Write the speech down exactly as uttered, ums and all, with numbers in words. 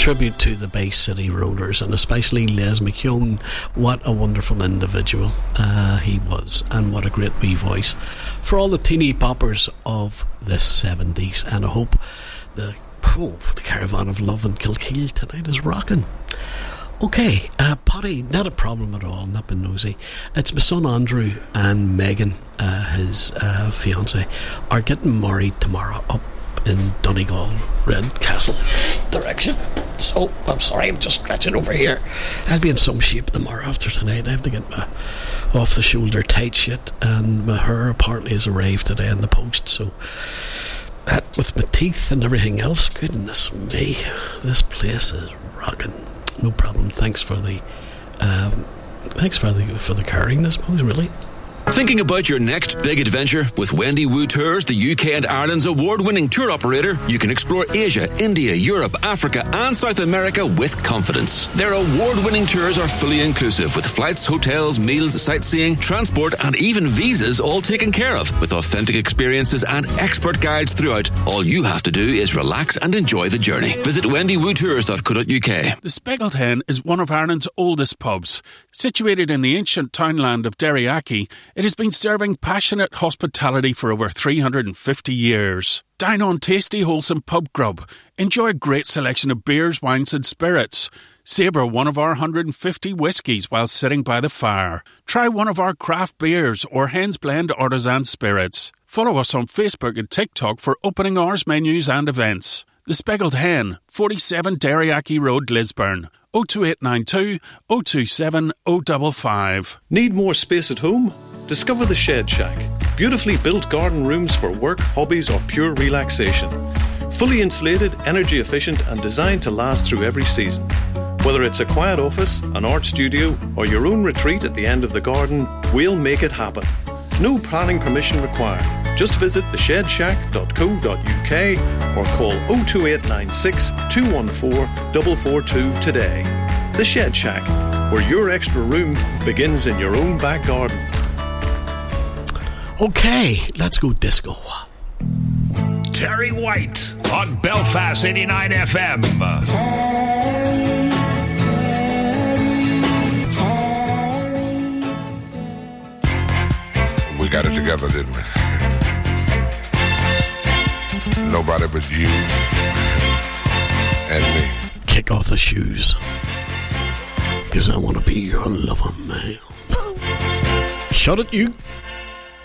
tribute to the Bay City Rollers, and especially Les McKeown. What a wonderful individual uh, he was, and what a great wee voice for all the teeny poppers of the seventies. And I hope the, oh, the Caravan of Love in Kilkeel tonight is rocking. Okay, uh, Potty, not a problem at all, not been nosy. It's my son Andrew and Megan, uh, his uh, fiance, are getting married tomorrow up in Donegal, Redcastle direction. So, I'm sorry, I'm just stretching over here. I'll be in some shape tomorrow after tonight. I have to get my off-the-shoulder tight shit, and my hair apparently has arrived today in the post, so that with my teeth and everything else, goodness me, this place is rocking. No problem. Thanks for the um, thanks for the for the carrying, I suppose, really. Thinking about your next big adventure? With Wendy Wu Tours, the U K and Ireland's award-winning tour operator, you can explore Asia, India, Europe, Africa and South America with confidence. Their award-winning tours are fully inclusive, with flights, hotels, meals, sightseeing, transport and even visas all taken care of. With authentic experiences and expert guides throughout, all you have to do is relax and enjoy the journey. Visit wendy woo tours dot co dot uk. The Speckled Hen is one of Ireland's oldest pubs. Situated in the ancient townland of Derryachy, it has been serving passionate hospitality for over three hundred fifty years. Dine on tasty, wholesome pub grub. Enjoy a great selection of beers, wines and spirits. Savour one of our one hundred fifty whiskies while sitting by the fire. Try one of our craft beers or Hen's Blend artisan spirits. Follow us on Facebook and TikTok for opening hours, menus and events. The Speckled Hen, forty-seven Derryachy Road, Lisburn. oh two eight nine two, oh two seven, oh five five. Need more space at home? Discover the Shed Shack. Beautifully built garden rooms for work, hobbies or pure relaxation. Fully insulated, energy efficient and designed to last through every season. Whether it's a quiet office, an art studio or your own retreat at the end of the garden, we'll make it happen. No planning permission required. Just visit the shed shack dot co dot uk or call oh two eight nine six, two one four, four four two today. The Shed Shack, where your extra room begins in your own back garden. Okay, let's go disco. Terry White on Belfast eighty-nine F M. Terry, Terry, Terry. We got it together, didn't we? Nobody but you and me. Kick off the shoes, because I want to be your lover, man. Shut it, you.